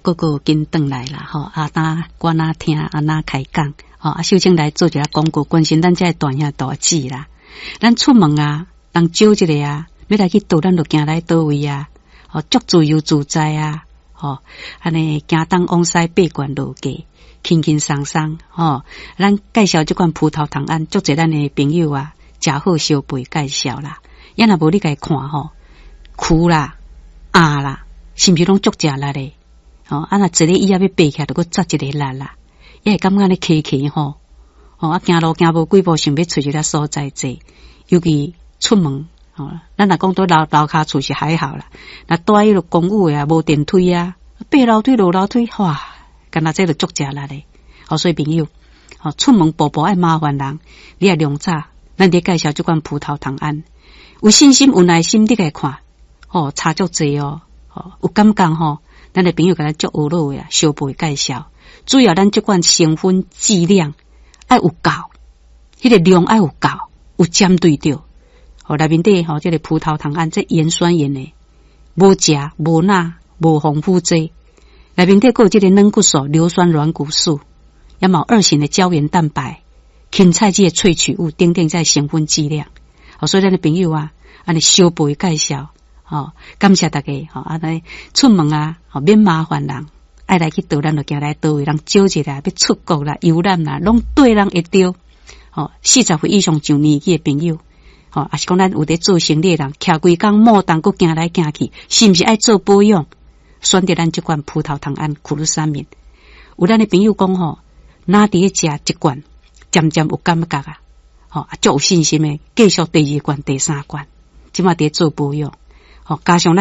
哥哥跟转来啦，吼啊，我哪听啊哪开讲，秀清来做一下广告，关心咱这大兄大姊啦。咱出门啊，人招一个啊，要来去倒，咱就行来倒位啊，足自由自在啊，安尼行东往西八关路街，轻轻松松，咱介绍这款葡萄糖胺，足侪咱的朋友啊，真好相陪介绍啦。要若无你家看苦啦、鸭啦，是毋是拢足食力的？若一个伊也要爬起来，就搁扎一个力啦，也会感觉咧崎崎行路行无几步，想要找一个所在坐，尤其出门咱若讲到楼骹厝是还好啦，那住迄个公寓啊，无电梯啊，爬楼梯落楼梯，哇，干那这就足食力的。所以朋友，出门步步爱麻烦人，你也量早，咱得介绍这款葡萄糖胺，有信心有耐心，你来看，差足济有感觉咱的朋友甲咱足学落的啊，相陪介绍，主要咱这款成分剂量爱有够，迄个量爱有够，有针对着。内面底这个葡萄糖胺这盐酸盐的，无食无钠无防腐剂，内面底还有这个软骨素、硫酸软骨素，也有2型的胶原蛋白、芹菜剂的萃取物等等在成分剂量。所以咱的朋友啊，安尼相陪介绍，感谢大家，安尼出门啊，免麻烦人，爱来去倒咱就行来倒位，人招一个要出国啦、游览啦，拢对人会着。40岁以上上年纪的朋友。也是讲咱有在做生意的人，徛规工莫当搁行来行去，是毋是爱做保养？选择咱这款葡萄糖胺苦鲁沙敏，有咱的朋友讲哪伫咧食一罐，渐渐有感觉啊，足有信心的，继续第2罐、第3罐，即马伫做保养，加上咱。